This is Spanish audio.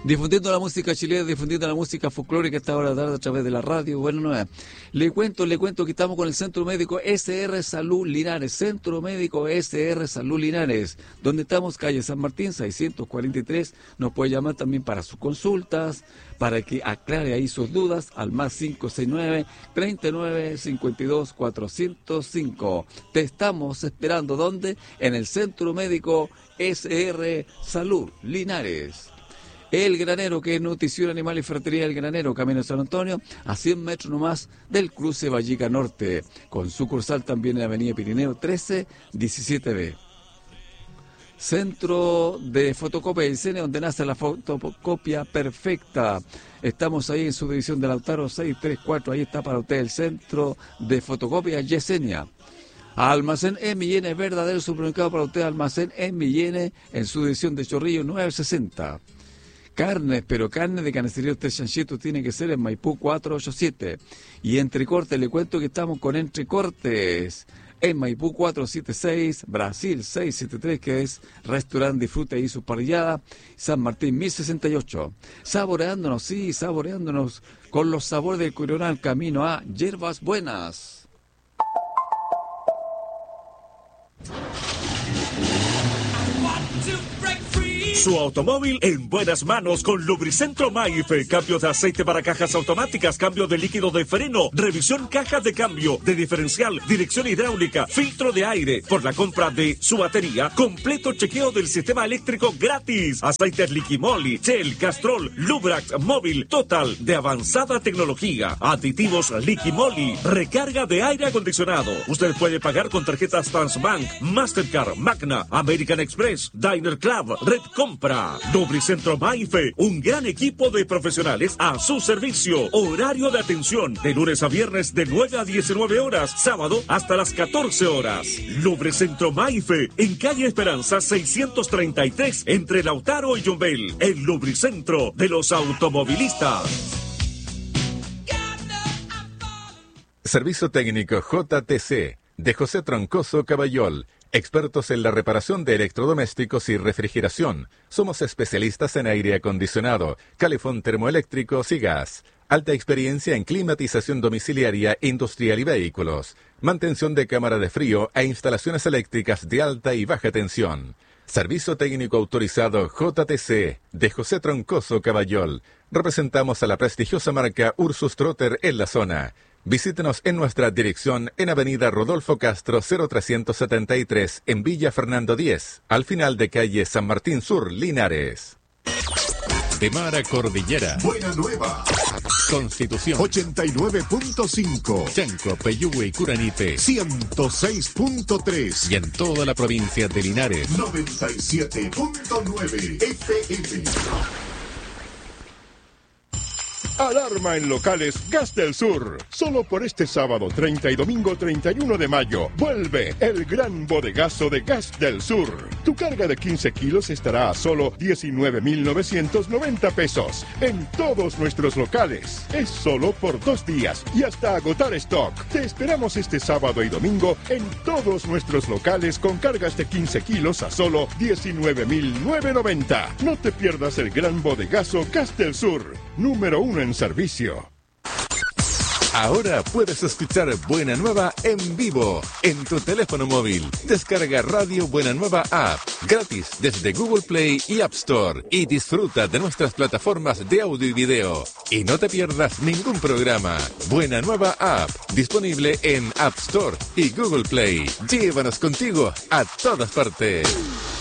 Difundiendo la música chilena, difundiendo la música folclórica a esta hora de la tarde a través de la radio. Bueno, no, le cuento que estamos con el Centro Médico SR Salud Linares, Centro Médico SR Salud Linares, donde estamos, calle San Martín, 643. Nos puede llamar también para sus consultas, para que aclare ahí sus dudas, al más 569-3952-405. Te estamos esperando, ¿dónde? En el Centro Médico SR Salud Linares. El Granero, que es nutrición animal y ferretería El Granero, Camino de San Antonio, a 100 metros nomás del cruce Vallica Norte, con sucursal también en la avenida Pirineo 1317B. Centro de Fotocopia y Cine, donde nace la fotocopia perfecta. Estamos ahí en su división de Lautaro 634, ahí está para usted el Centro de Fotocopia Yesenia. Almacén M&N, verdadero supermercado para usted, Almacén M&N, en su división de Chorrillo 960. Carnes, pero carne de carnicería usted chanchito tiene que ser en Maipú 487. Y Entrecortes, le cuento que estamos con Entrecortes en Maipú 476, Brasil 673, que es Restaurante Disfrute y sus parrilladas, San Martín 1068. Saboreándonos con los sabores del Coronal, camino a Hierbas Buenas. Su automóvil en buenas manos con Lubricentro Maife. Cambio de aceite para cajas automáticas, cambio de líquido de freno, revisión cajas de cambio, de diferencial, dirección hidráulica, filtro de aire. Por la compra de su batería, completo chequeo del sistema eléctrico gratis. Aceites Liquimoli, Shell, Castrol, Lubrax, Móvil, Total, de avanzada tecnología. Aditivos Liquimoli, recarga de aire acondicionado. Usted puede pagar con tarjetas Transbank, Mastercard, Magna, American Express, Diner Club, Red Compra. Lubricentro Maife, un gran equipo de profesionales a su servicio. Horario de atención de lunes a viernes de 9 a 19 horas, sábado hasta las 14 horas. Lubricentro Maife, en calle Esperanza 633, entre Lautaro y Yumbel. El lubricentro de los automovilistas. Servicio técnico JTC, de José Troncoso Caballol. Expertos en la reparación de electrodomésticos y refrigeración. Somos especialistas en aire acondicionado, calefón termoeléctricos y gas. Alta experiencia en climatización domiciliaria, industrial y vehículos. Mantención de cámara de frío e instalaciones eléctricas de alta y baja tensión. Servicio técnico autorizado JTC, de José Troncoso Caballol. Representamos a la prestigiosa marca Ursus Trotter en la zona. Visítenos en nuestra dirección en Avenida Rodolfo Castro 0373 en Villa Fernando 10, al final de calle San Martín Sur, Linares. De mar a Cordillera. Buena Nueva. Constitución. 89.5. Chanco, Peyúgue y Curanipe. 106.3. Y en toda la provincia de Linares. 97.9 FM. Alarma en locales Gas del Sur. Solo por este sábado 30 y domingo 31 de mayo. Vuelve el gran bodegazo de Gas del Sur. Tu carga de 15 kilos estará a solo 19,990 pesos. En todos nuestros locales. Es solo por 2 días y hasta agotar stock. Te esperamos este sábado y domingo en todos nuestros locales con cargas de 15 kilos a solo 19,990. No te pierdas el gran bodegazo Gas del Sur. Número 1 en servicio. Ahora puedes escuchar Buena Nueva en vivo en tu teléfono móvil. Descarga Radio Buena Nueva App gratis desde Google Play y App Store y disfruta de nuestras plataformas de audio y video. Y no te pierdas ningún programa. Buena Nueva App, disponible en App Store y Google Play. Llévanos contigo a todas partes.